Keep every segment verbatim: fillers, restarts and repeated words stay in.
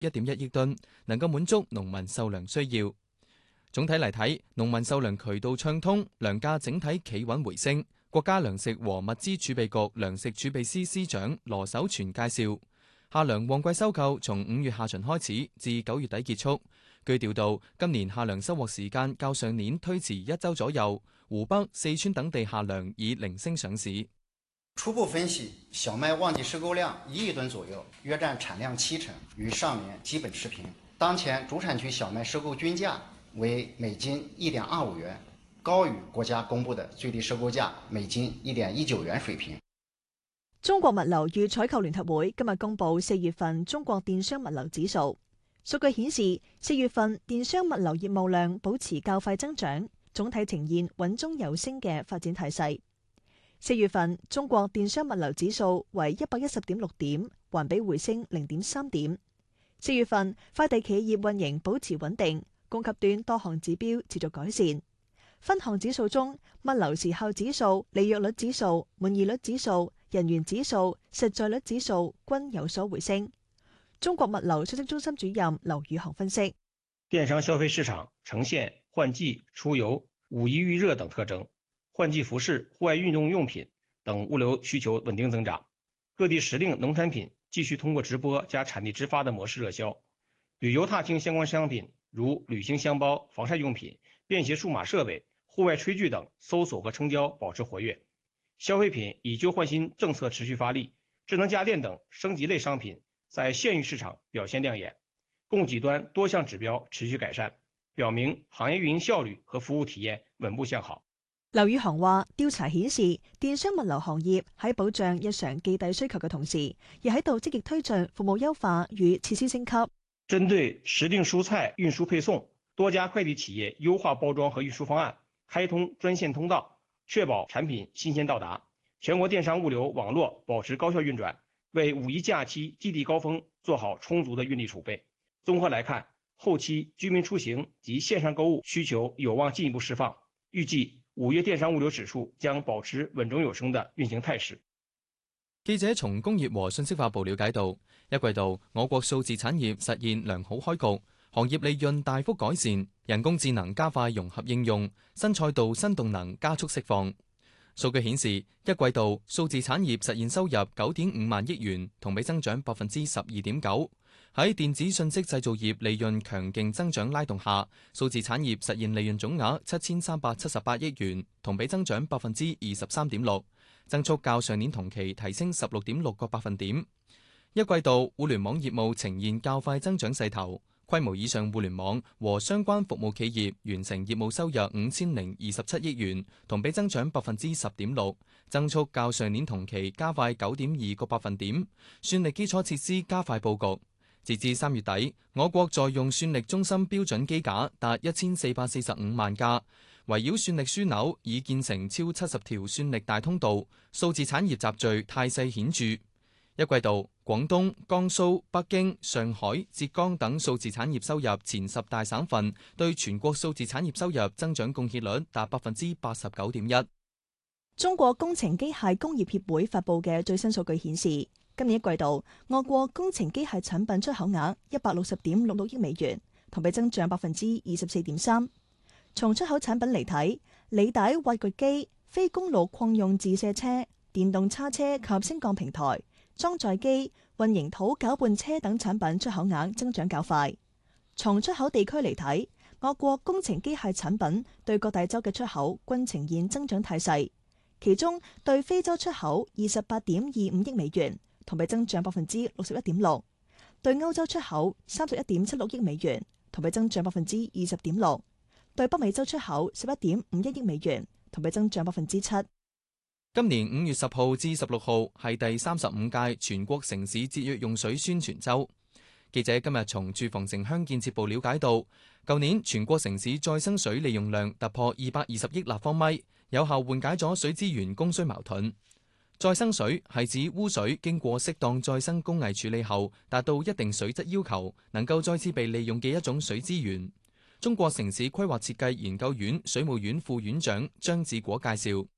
一點一億噸，能夠滿足農民售糧需要。總體嚟睇，農民售糧渠道暢通，糧價整體企穩回升。國家糧食和物資儲備局糧食儲備司司長羅守全介紹，夏糧旺季收購從五月下旬開始至九月底結束。據調度，今年夏糧收穫時間較上年推遲一周左右。湖北、四川等地夏糧已零星上市。 初步分析，小麥旺季收購量一億噸左右，約佔產量七成，與上年基本持平。當前主產區小麥收購均價為每斤一點二五元，高於國家公布的最低收購價每斤一點一九元水平。 中國物流與採購聯合會今日公布四月份中國電商物流指數，數據顯示四月份電商物流業務量保持較快增長，總體呈現穩中有升嘅發展態勢。四月份中國電商物流指數為一百一十點六點，環比回升零點三點。四月份快遞企業運營保持穩定，供給端多項指標持續改善。分項指數中，物流時效指數、履約率指數、滿意率指數、人員指數、實在率指數均有所回升。中國物流信息中心主任劉宇航分析， 電商消費市場呈現換季、出遊、五一預熱等特徵，換季服飾、戶外運動用品等物流需求穩定增長。各地時令農產品繼續通過直播加產地直發的模式熱銷。旅遊踏青相關商品如旅行箱包、防曬用品、便攜數碼設備、戶外炊具等搜索和成交保持活躍。消費品以舊換新政策持續發力，智能家電等升級類商品在縣域市場表現亮眼，供給端多項指標持續改善，表明行業運營效率和服務體驗穩步向好。 劉宇航話：調查顯示，電商物流行業喺保障日常寄遞需求嘅同時，亦喺度積極推進服務優化與設施升級。 針對時令蔬菜運輸配送，多家快遞企業優化包裝和運輸方案，開通專線通道，確保產品新鮮到達。全國電商物流網絡保持高效運轉，為五一假期寄遞高峰做好充足的運力儲備。綜合來看，後期居民出行及線上購物需求有望進一步釋放，預計五月電商物流指數將保持穩中有升的運行態勢。 記者從工業和信息化部了解到，一季度我國數字產業實現良好開局，行業利潤大幅改善，人工智能加快融合應用，新賽道新動能加速釋放。數據顯示，一季度數字產業實現收入九點五萬億元，同比增長百分之十二點九。喺電子信息製造業利潤強勁增長拉動下，數字產業實現利潤總額七千三百七十八億元，同比增長百分之二十三點六，增速較上年同期提升十六點六個百分點。一季度互聯網業務呈現較快增長勢頭。規模以上互聯網和相關服務企業完成業務收入五千零二十七億元，同比增長百分之十點六，增速較上年同期加快九點二個百分點。算力基礎設施加快佈局，截至三月底，我國在用算力中心標準機架達一千四百四十五萬架，圍繞算力樞紐已建成超七十條算力大通道，數字產業集聚態勢顯著。一季度，廣東、江蘇、北京、上海、浙江等數字產業收入前十大省份對全國數字產業收入增長貢獻率達百分之八十九點一。 中國工程機械工業協會發布嘅最新數據顯示，今年一季度我國工程機械產品出口額一百六十點六六億美元，同比增長百分之二十四點三。從出口產品嚟睇，履帶挖掘機、非公路礦用自卸車、電動叉車及升降平台、裝載機、混凝土攪拌車等產品出口額增長較快。從出口地區嚟睇，我國工程機械產品對各大洲嘅出口均呈現增長態勢，其中對非洲出口二十八點二五億美元，同比增長百分之六十一點六；對歐洲出口三十一點七六億美元，同比增長百分之二十點六；對北美洲出口十一點五一億美元，同比增長百分之七。 今年五月十號至十六號係第三十五屆全國城市節約用水宣傳週。記者今日從住房城鄉建設部了解到，舊年全國城市再生水利用量突破二百二十億立方米，有效緩解咗水資源供需矛盾。再生水係指污水經過適當再生工藝處理後，達到一定水質要求，能夠再次被利用嘅一種水資源。中國城市規劃設計研究院水務院副院長張志果介紹。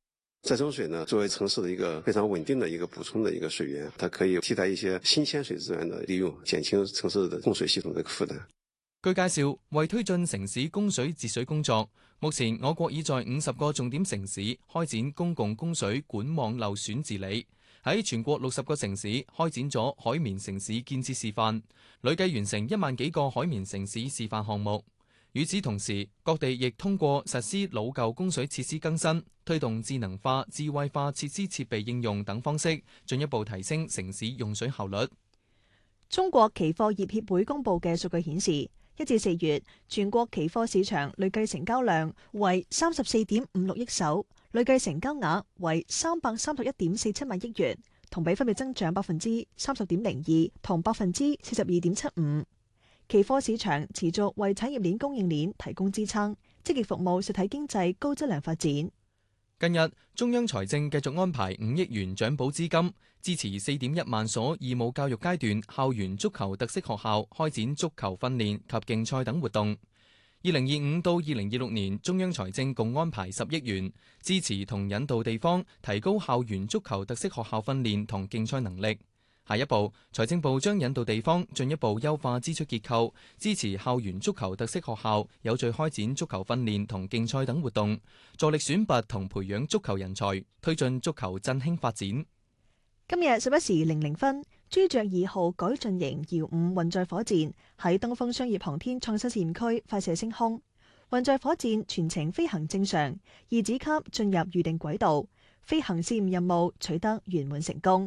再生水呢，作为城市的一个非常稳定的一个补充的一个水源，它可以替代一些新鲜水资源的利用，减轻城市的供水系统的负担。 據介紹，為推進城市供水節水工作，目前我國已在五十個重點城市開展公共供水管網漏選治理，喺全國六十個城市開展咗海綿城市建設示範，累計完成一萬幾個海綿城市示範項目。與此同時，各地亦通過實施老舊供水設施更新，推動智能化、智慧化設施設備應用等方式，進一步提升城市用水效率。 中國期貨業協會公佈嘅數據顯示，一至四月全國期貨市場累計成交量為三十四點五六億手，累計成交額為三百三十一點四七萬億元，同比分別增長百分之三十點零二同百分之四十二點七五。期貨市場持續為產業鏈供應鏈提供支撐，積極服務實體經濟高質量發展。 近日，中央財政繼續安排五億元獎補資金，支持四點一萬所義務教育階段校園足球特色學校開展足球訓練及競賽等活動。二零二五到二零二六年，中央財政共安排十億元，支持同引導地方提高校園足球特色學校訓練同競賽能力。下一步，財政部將引導地方進一步優化支出結構，支持校園足球特色學校有序開展足球訓練同競賽等活動，助力選拔同培養足球人才，推進足球振興發展。 今日十一時零零分，朱雀二號改進型遙五運載火箭喺東風商業航天創新試驗區發射升空，運載火箭全程飛行正常，二指級進入預定軌道，飛行試驗任務取得圓滿成功。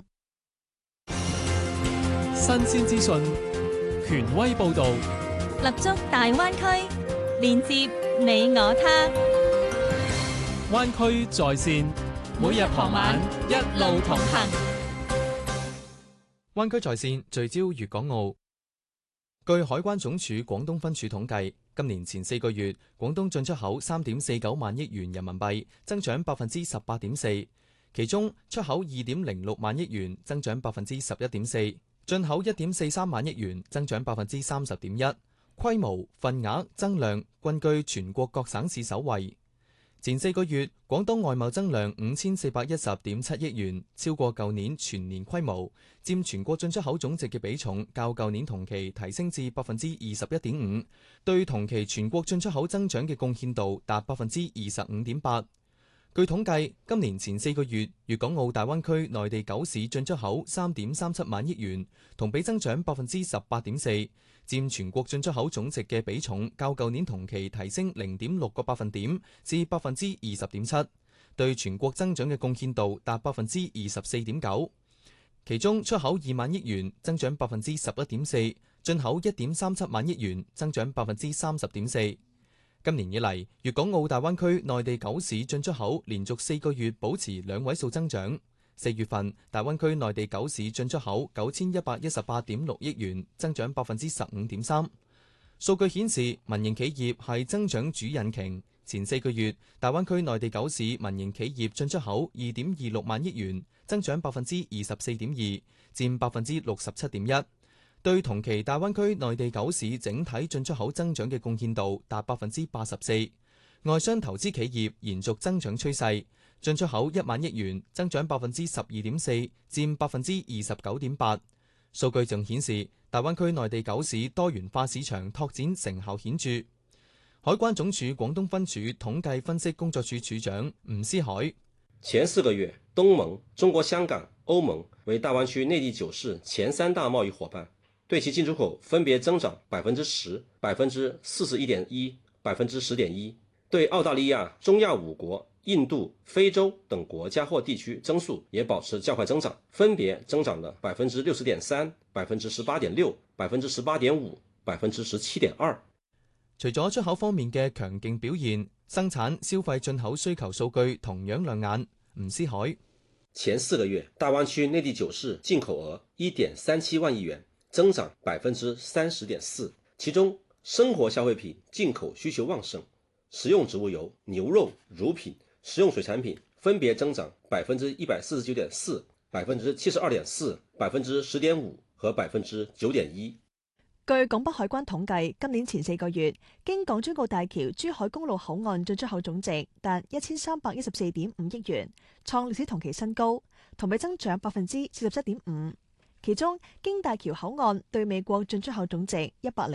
新鮮資訊，權威報導， 立足大灣區，連接你我他。 灣區在線，每日傍晚一路同行。 灣區在線聚焦粵港澳。據海關總署廣東分署統計，今年前四個月，廣東進出口三點四九萬億元人民幣，增長百分之十八點四，其中出口二點零六萬億元，增長百分之十一點四。進口一點四三萬億元，增長百分之三十點一，規模、份額、增量均居全國各省市首位。前四個月，廣東外貿增量五千四百一十點七億元，超過舊年全年規模，佔全國進出口總值嘅比重較舊年同期提升至百分之二十一點五，對同期全國進出口增長嘅貢獻度達百分之二十五點八。據統計，今年前四個月，粵港澳大灣區內地九市進出口三點三七萬億元，同比增長百分之十八點四，佔全國進出口總值嘅比重較舊年同期提升零點六個百分點至百分之二十點七，對全國增長嘅貢獻度達百分之二十四點九。其中出口二萬億元，增長百分之十一點四；進口一點三七萬億元，增長百分之三十點四。今年以嚟，粵港澳大灣區內地九市進出口連續四個月保持兩位數增長。四月份，大灣區內地九市進出口九千一百一十八點六億元，增長百分之十五點三。數據顯示，民營企業係增長主引擎。前四個月，大灣區內地九市民營企業進出口二點二六萬億元，增長百分之二十四點二，佔百分之六十七點一。對同期大灣區內地九市整體進出口增長嘅貢獻度達百分之八十四，外商投資企業延續增長趨勢，進出口一萬億元，增長百分之十二點四，佔百分之二十九點八。數據仲顯示，大灣區內地九市多元化市場拓展成效顯著。海關總署廣東分署統計分析工作處處長吳思海： 前四個月，東盟、中國香港、歐盟為大灣區內地九市前三大貿易夥伴。對其進出口分別增長百分之十、百分之四十一點一、百分之十點一。對澳大利亞、中亞五國、印度、非洲等國家或地區增速也保持較快增長，分別增長了百分之六十點三、百分之十八點六、百分之十八點五、百分之十七點二。 除咗出口方面嘅強勁表現，生產、消費、進口需求數據同樣亮眼。吳思海： 前四個月，大灣區內地九市進口額一點三七萬億元。增長百分之三十點四，其中生活消費品進口需求旺盛，食用植物油、牛肉、乳品、食用水產品分別增長百分之一百四十九點四、百分之七十二點四、百分之十點五和百分之九點一。 據港北海關統計，今年前四個月，經港珠澳大橋珠海公路口岸進出口總值達一千三百一十四點五億元，創歷史同期新高，同比增長百分之四十七點五。其中，經大橋口岸對美國進出口總值一百零